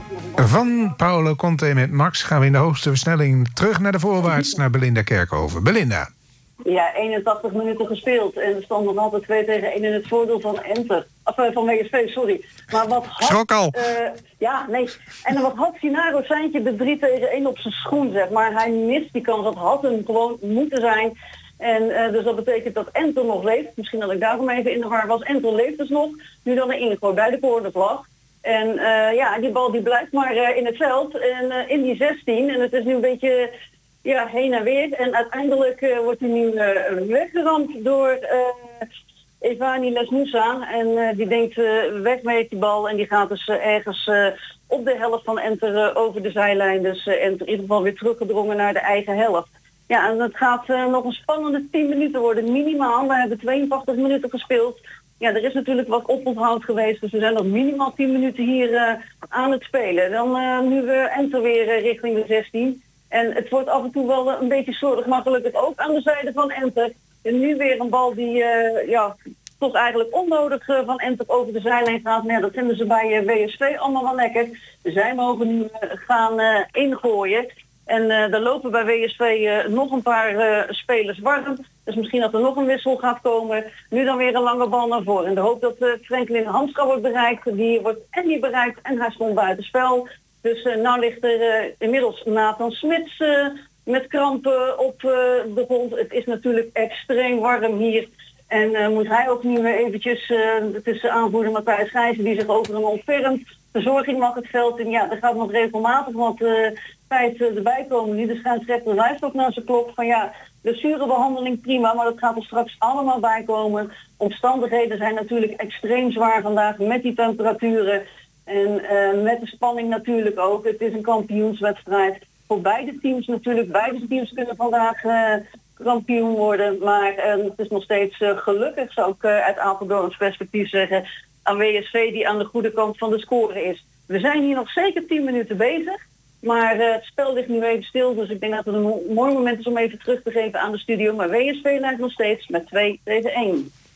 Van Paolo Conte met Max gaan we in de hoogste versnelling terug naar de voorwaarts, naar Belinda Kerkhoven. Belinda. Ja, 81 minuten gespeeld en er stond nog altijd 2-1 in het voordeel van Enter. Van WSV, sorry. Maar wat had... Schrok al. En wat had Gennaro Seintje de 3-1 op zijn schoen, zeg maar. Hij mist die kans, dat had hem gewoon moeten zijn. En dus dat betekent dat Enter nog leeft. Misschien dat ik daarom even in de war was. Enter leeft dus nog. Nu dan een ingooi bij de cornervlag. En die bal die blijft maar in het veld en in die 16. En het is nu een beetje heen en weer. En uiteindelijk wordt hij nu weggeramd door Evani Lesmoussa. En die denkt weg met die bal. En die gaat dus ergens op de helft van Enter over de zijlijn. Dus Enter in ieder geval weer teruggedrongen naar de eigen helft. Ja, en het gaat nog een spannende 10 minuten worden, minimaal. We hebben 82 minuten gespeeld. Ja, er is natuurlijk wat oponthoud geweest, dus we zijn nog minimaal 10 minuten hier aan het spelen. Dan nu Enter weer richting de 16. En het wordt af en toe wel een beetje slordig, maar gelukkig ook aan de zijde van Enter. En nu weer een bal die toch eigenlijk onnodig van Enter over de zijlijn gaat. Maar ja, dat vinden ze bij WSV allemaal wel lekker. Zij mogen nu gaan ingooien. En er lopen bij WSV nog een paar spelers warm. Dus misschien dat er nog een wissel gaat komen. Nu dan weer een lange bal naar voren. In de hoop dat Franklin Hamstra wordt bereikt. Die wordt en niet bereikt en hij stond buitenspel. Dus nou ligt er inmiddels Nathan Smits met krampen op de grond. Het is natuurlijk extreem warm hier. En moet hij ook nu eventjes, het is aanvoerder Matthijs Gijzen die zich over hem ontfermt. Verzorging mag het veld in. Ja, er gaat nog regelmatig wat tijd erbij komen. Nu de scheidsrechter wijst ook naar zijn klok van blessurebehandeling prima, maar dat gaat er straks allemaal bij komen. Omstandigheden zijn natuurlijk extreem zwaar vandaag met die temperaturen en met de spanning natuurlijk ook. Het is een kampioenswedstrijd voor beide teams natuurlijk. Beide teams kunnen vandaag kampioen worden, maar het is nog steeds gelukkig, zou ik uit Apeldoorns perspectief zeggen, aan WSV die aan de goede kant van de score is. We zijn hier nog zeker 10 minuten bezig. Maar het spel ligt nu even stil, dus ik denk dat het een mooi moment is om even terug te geven aan de studio. Maar WSV lijkt nog steeds met 2-1.